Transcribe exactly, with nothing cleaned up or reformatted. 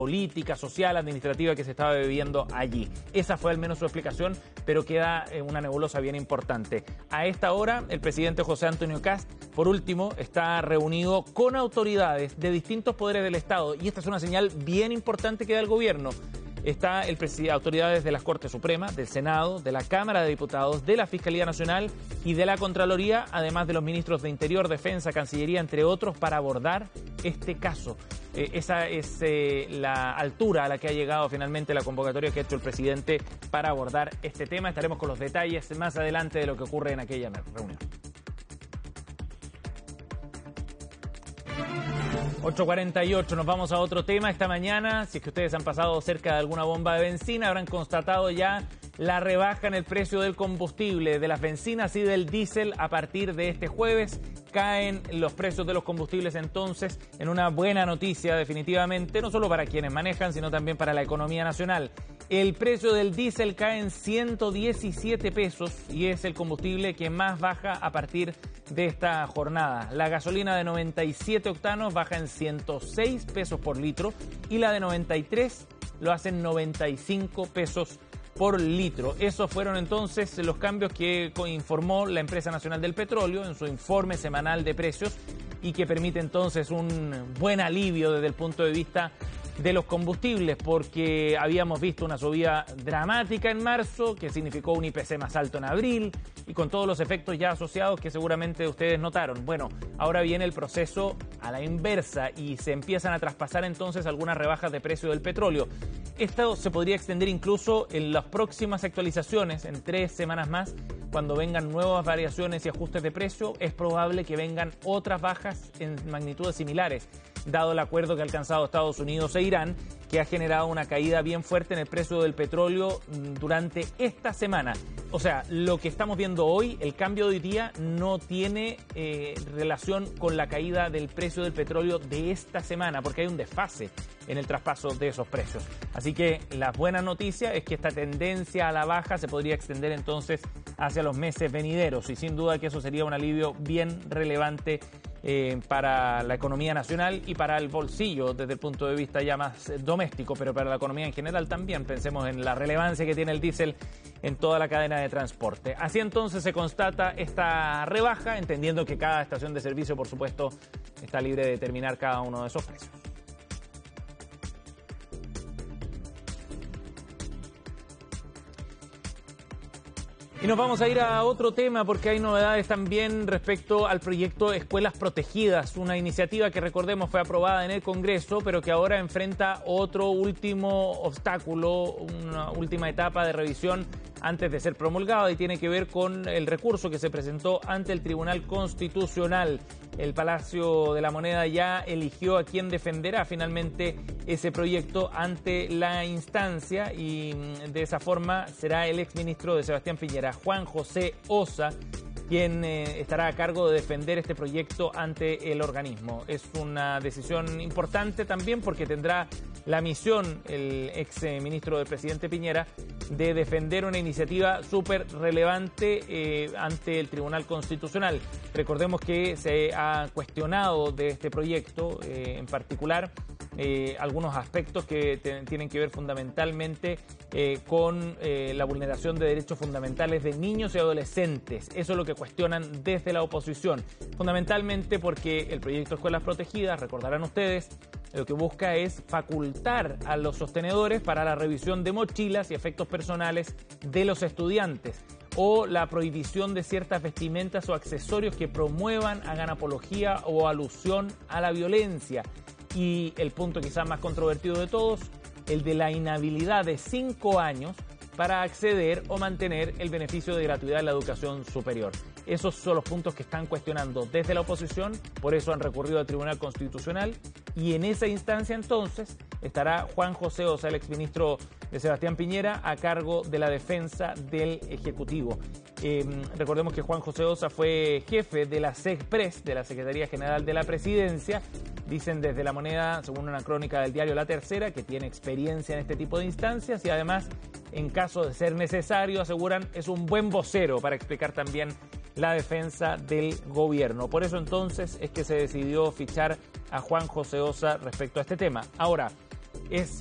política, social, administrativa que se estaba viviendo allí. Esa fue al menos su explicación, pero queda una nebulosa bien importante. A esta hora, el presidente José Antonio Kast, por último, está reunido con autoridades de distintos poderes del Estado, y esta es una señal bien importante que da el gobierno. Está el autoridades de la Corte Suprema, del Senado, de la Cámara de Diputados, de la Fiscalía Nacional y de la Contraloría, además de los ministros de Interior, Defensa, Cancillería, entre otros, para abordar este caso. Eh, esa es eh, la altura a la que ha llegado finalmente la convocatoria que ha hecho el presidente para abordar este tema. Estaremos con los detalles más adelante de lo que ocurre en aquella reunión. ocho cuarenta y ocho, nos vamos a otro tema esta mañana. Si es que ustedes han pasado cerca de alguna bomba de benzina, habrán constatado ya la rebaja en el precio del combustible, de las bencinas y del diésel a partir de este jueves. Caen los precios de los combustibles entonces en una buena noticia definitivamente, no solo para quienes manejan, sino también para la economía nacional. El precio del diésel cae en ciento diecisiete pesos y es el combustible que más baja a partir de esta jornada. La gasolina de noventa y siete octanos baja en ciento seis pesos por litro y la de noventa y tres lo hace en noventa y cinco pesos por litro. Esos fueron entonces los cambios que informó la Empresa Nacional del Petróleo en su informe semanal de precios y que permite entonces un buen alivio desde el punto de vista de los combustibles, porque habíamos visto una subida dramática en marzo que significó un I P C más alto en abril y con todos los efectos ya asociados que seguramente ustedes notaron. Bueno, ahora viene el proceso a la inversa y se empiezan a traspasar entonces algunas rebajas de precio del petróleo. Esto se podría extender incluso en las próximas actualizaciones, en tres semanas más, cuando vengan nuevas variaciones y ajustes de precio. Es probable que vengan otras bajas en magnitudes similares, dado el acuerdo que ha alcanzado Estados Unidos e Irán, que ha generado una caída bien fuerte en el precio del petróleo durante esta semana. O sea, lo que estamos viendo hoy, el cambio de hoy día, no tiene eh, relación con la caída del precio del petróleo de esta semana, porque hay un desfase en el traspaso de esos precios. Así que la buena noticia es que esta tendencia a la baja se podría extender entonces hacia los meses venideros, y sin duda que eso sería un alivio bien relevante Eh, para la economía nacional y para el bolsillo desde el punto de vista ya más eh, doméstico, pero para la economía en general también. Pensemos en la relevancia que tiene el diésel en toda la cadena de transporte. Así entonces se constata esta rebaja, entendiendo que cada estación de servicio, por supuesto, está libre de determinar cada uno de esos precios. Y nos vamos a ir a otro tema porque hay novedades también respecto al proyecto Escuelas Protegidas, una iniciativa que, recordemos, fue aprobada en el Congreso, pero que ahora enfrenta otro último obstáculo, una última etapa de revisión antes de ser promulgada, y tiene que ver con el recurso que se presentó ante el Tribunal Constitucional. El Palacio de la Moneda ya eligió a quien defenderá finalmente ese proyecto ante la instancia, y de esa forma será el exministro de Sebastián Piñera, Juan José Ossa, quien eh, estará a cargo de defender este proyecto ante el organismo. Es una decisión importante también porque tendrá la misión el ex ministro del presidente Piñera de defender una iniciativa súper relevante eh, ante el Tribunal Constitucional. Recordemos que se ha cuestionado de este proyecto, eh, en particular, eh, algunos aspectos que te, tienen que ver fundamentalmente eh, con eh, la vulneración de derechos fundamentales de niños y adolescentes. Eso es lo que cuestionan desde la oposición, fundamentalmente porque el proyecto Escuelas Protegidas, recordarán ustedes, lo que busca es facultar a los sostenedores para la revisión de mochilas y efectos personales de los estudiantes, o la prohibición de ciertas vestimentas o accesorios que promuevan, hagan apología o alusión a la violencia. Y el punto quizás más controvertido de todos, el de la inhabilidad de cinco años para acceder o mantener el beneficio de gratuidad en la educación superior. Esos son los puntos que están cuestionando desde la oposición, por eso han recurrido al Tribunal Constitucional, y en esa instancia entonces estará Juan José Ossa, el exministro de Sebastián Piñera, a cargo de la defensa del Ejecutivo. Eh, recordemos que Juan José Ossa fue jefe de la SECPRES, de la Secretaría General de la Presidencia. Dicen desde La Moneda, según una crónica del diario La Tercera, que tiene experiencia en este tipo de instancias y además, en caso de ser necesario, aseguran, es un buen vocero para explicar también la defensa del gobierno. Por eso entonces es que se decidió fichar a Juan José Ossa respecto a este tema. Ahora, es